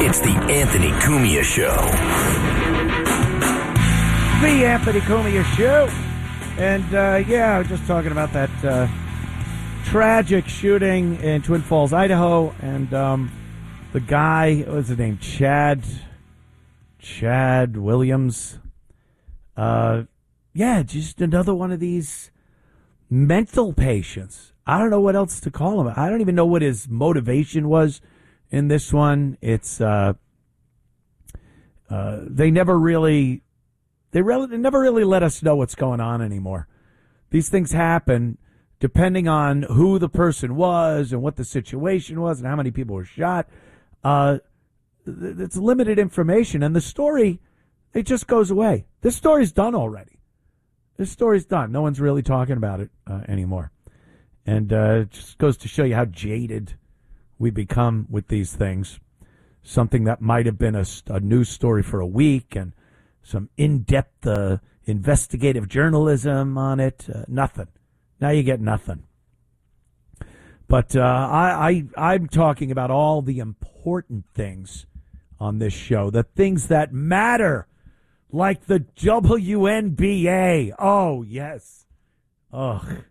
It's the Anthony Cumia Show. The Anthony Cumia Show. And, I was just talking about that tragic shooting in Twin Falls, Idaho. And the guy, what was his name? Chad Williams. Just another one of these mental patients. I don't know what else to call him. I don't even know what his motivation was in this one. It's they never really let us know what's going on anymore. These things happen depending on who the person was and what the situation was and how many people were shot. It's limited information, and the story, it just goes away. This story's done already. This story's done. No one's really talking about it anymore. And it just goes to show you how jaded we become with these things. Something that might have been a news story for a week and some in-depth investigative journalism on it. Nothing. Now you get nothing. But I'm talking about all the important things on this show, the things that matter, like the WNBA. Oh, yes. Ugh.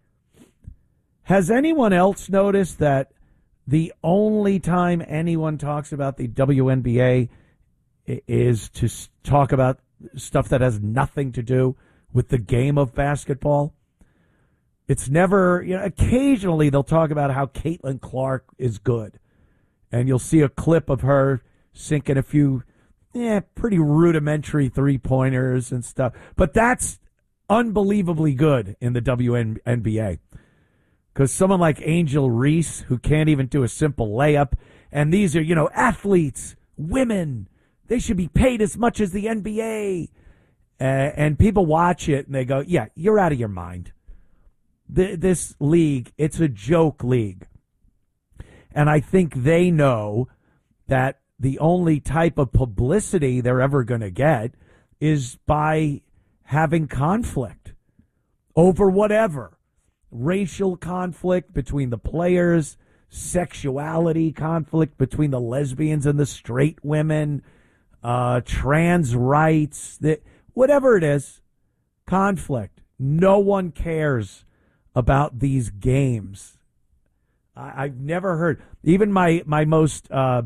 Has anyone else noticed that the only time anyone talks about the WNBA is to talk about stuff that has nothing to do with the game of basketball? It's never, occasionally they'll talk about how Caitlin Clark is good. And you'll see a clip of her sinking a few pretty rudimentary three-pointers and stuff. But that's unbelievably good in the WNBA. Because someone like Angel Reese, who can't even do a simple layup, and these are, athletes, women, they should be paid as much as the NBA. And people watch it and they go, yeah, you're out of your mind. This league, it's a joke league. And I think they know that the only type of publicity they're ever going to get is by having conflict over whatever. Racial conflict between the players, sexuality conflict between the lesbians and the straight women, trans rights, whatever it is, conflict. No one cares about these games. I've never heard, even my most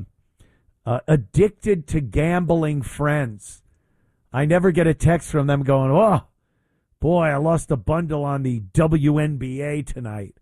addicted to gambling friends, I never get a text from them going, oh, boy, I lost a bundle on the WNBA tonight.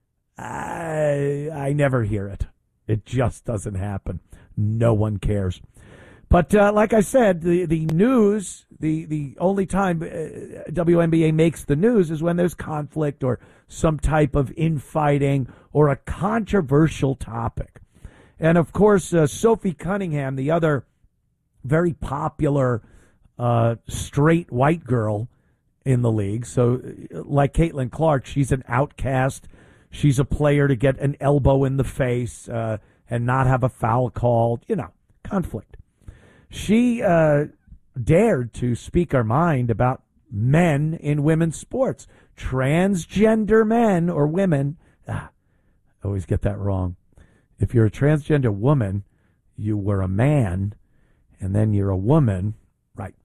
I never hear it. It just doesn't happen. No one cares. But like I said, the news, the only time WNBA makes the news is when there's conflict or some type of infighting or a controversial topic. And, of course, Sophie Cunningham, the other very popular straight white girl in the league. So like Caitlin Clark, she's an outcast. She's a player to get an elbow in the face and not have a foul called, conflict. She dared to speak her mind about men in women's sports. Transgender men or women. I always get that wrong. If you're a transgender woman, you were a man, and then you're a woman. Right.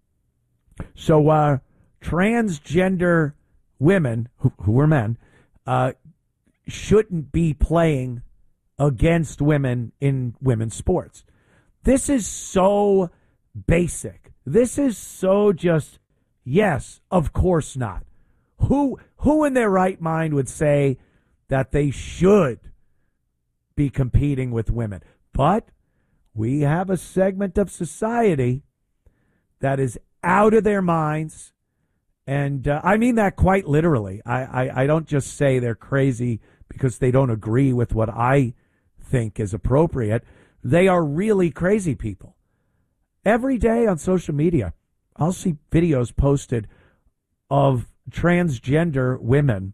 So, transgender women who were men shouldn't be playing against women in women's sports. This is so basic. This is so just, yes, of course not. Who in their right mind would say that they should be competing with women? But we have a segment of society that is out of their minds. And I mean that quite literally. I don't just say they're crazy because they don't agree with what I think is appropriate. They are really crazy people. Every day on social media, I'll see videos posted of transgender women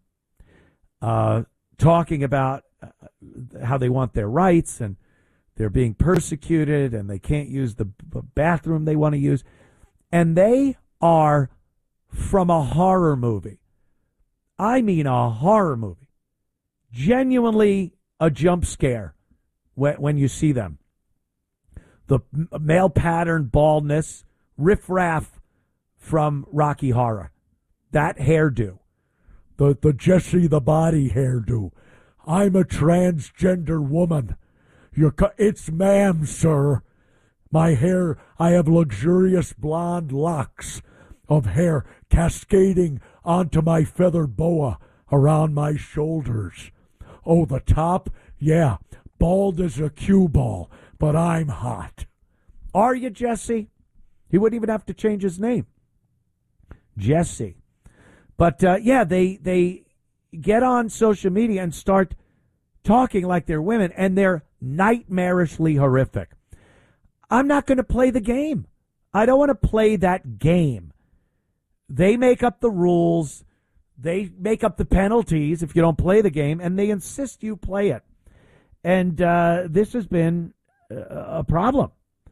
talking about how they want their rights and they're being persecuted and they can't use the bathroom they want to use. And they are from a horror movie. I mean a horror movie. Genuinely a jump scare when you see them. the male pattern baldness, riffraff from Rocky Horror. That hairdo. The Jesse the Body hairdo. I'm a transgender woman. It's ma'am, sir. My hair, I have luxurious blonde locks of hair cascading onto my feather boa around my shoulders. Oh, the top? Yeah, bald as a cue ball, but I'm hot. Are you, Jesse? He wouldn't even have to change his name. Jesse. But, they get on social media and start talking like they're women, and they're nightmarishly horrific. I'm not going to play the game. I don't want to play that game. They make up the rules. They make up the penalties if you don't play the game, and they insist you play it. And this has been a problem.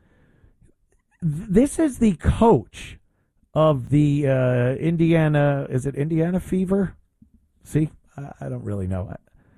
This is the coach of the Indiana, is it Indiana Fever? See, I don't really know.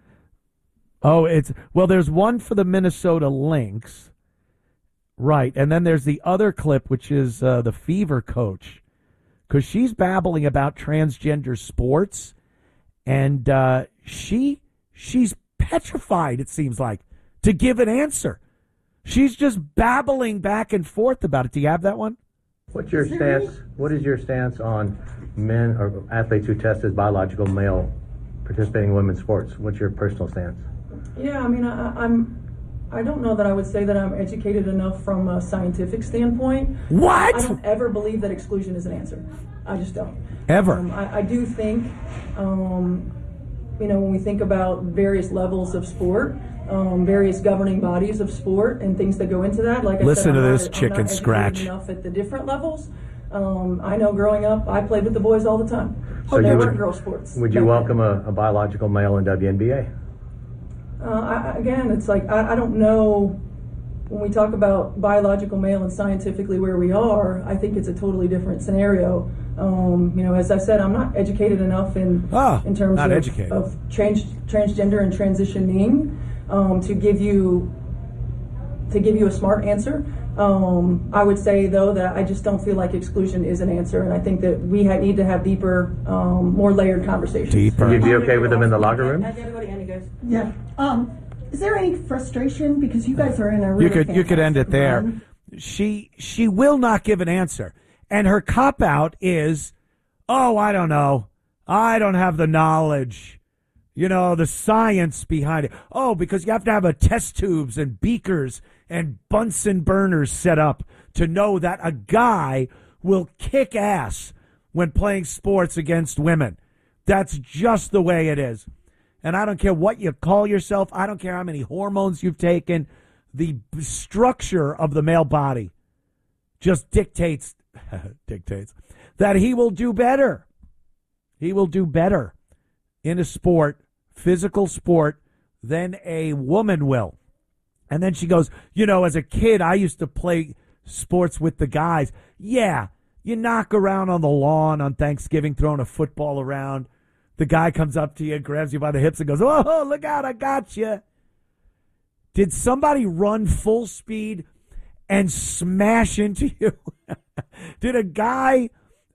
There's one for the Minnesota Lynx. Right, and then there's the other clip, which is the Fever coach, because she's babbling about transgender sports, and she's petrified, it seems like, to give an answer. She's just babbling back and forth about it. Do you have that one? What's your stance? What is your stance on men or athletes who test as biological male participating in women's sports? What's your personal stance? Yeah, I mean, I don't know that I would say that I'm educated enough from a scientific standpoint. What? I don't ever believe that exclusion is an answer. I just don't. Ever. I do think, when we think about various levels of sport, various governing bodies of sport and things that go into that, like Listen I said, to I'm this not, chicken I'm not scratch. enough at the different levels. I know growing up, I played with the boys all the time. So there weren't girl sports. Would you welcome a biological male in WNBA? Again, it's like, I don't know, when we talk about biological male and scientifically where we are, I think it's a totally different scenario. As I said, I'm not educated enough in terms of transgender and transitioning to give you a smart answer. I would say, though, that I just don't feel like exclusion is an answer, and I think that we need to have deeper, more layered conversations. Deeper. You'd be okay with them in the locker room? Yeah. Is there any frustration because you guys are in a really you could end it there. run? She will not give an answer, and her cop out is, I don't know, I don't have the knowledge, the science behind it. Because you have to have a test tubes and beakers and Bunsen burners set up to know that a guy will kick ass when playing sports against women. That's just the way it is. And I don't care what you call yourself. I don't care how many hormones you've taken. The structure of the male body just dictates that he will do better. He will do better in a sport, physical sport, than a woman will. And then she goes, as a kid, I used to play sports with the guys. Yeah, you knock around on the lawn on Thanksgiving, throwing a football around. The guy comes up to you, grabs you by the hips and goes, "Oh, look out, I got you." Did somebody run full speed and smash into you? Did a guy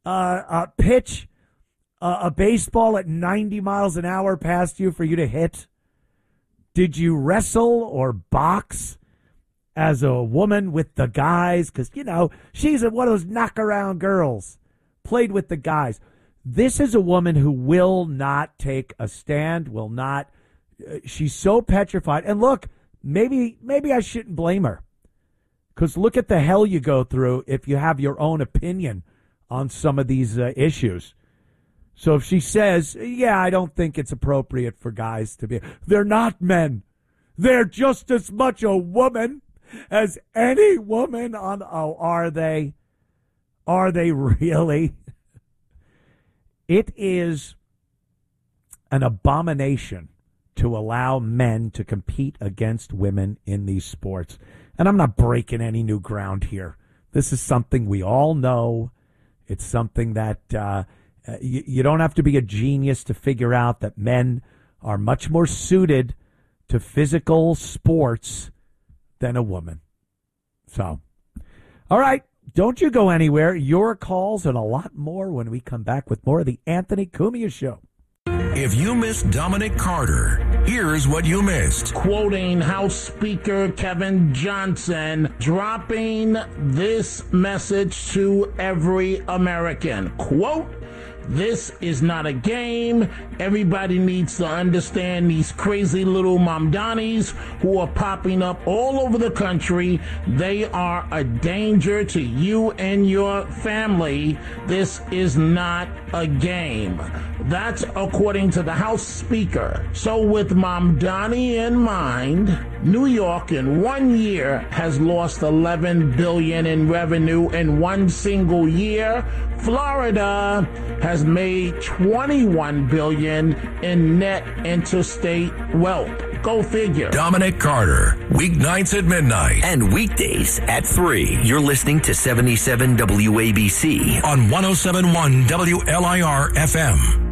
pitch a baseball at 90 miles an hour past you for you to hit? Did you wrestle or box as a woman with the guys? Because, she's one of those knock-around girls. Played with the guys. This is a woman who will not take a stand, will not. She's so petrified. And look, maybe I shouldn't blame her. Because look at the hell you go through if you have your own opinion on some of these issues. So if she says, I don't think it's appropriate for guys to be, they're not men. They're just as much a woman as any woman on, are they? Are they really? It is an abomination to allow men to compete against women in these sports. And I'm not breaking any new ground here. This is something we all know. It's something that you don't have to be a genius to figure out that men are much more suited to physical sports than a woman. So, all right. Don't you go anywhere. Your calls and a lot more when we come back with more of the Anthony Cumia Show. If you missed Dominic Carter, here's what you missed. Quoting House Speaker Kevin Johnson, dropping this message to every American. Quote, "This is not a game. Everybody needs to understand these crazy little Mamdanis who are popping up all over the country. They are a danger to you and your family. This is not a game." That's according to the House Speaker. So with Mamdani in mind, New York in 1 year has lost $11 billion in revenue in one single year. Florida has made $21 billion in net interstate wealth. Go figure. Dominic Carter, weeknights at midnight. And weekdays at 3. You're listening to 77 WABC on 107.1 WLIR FM.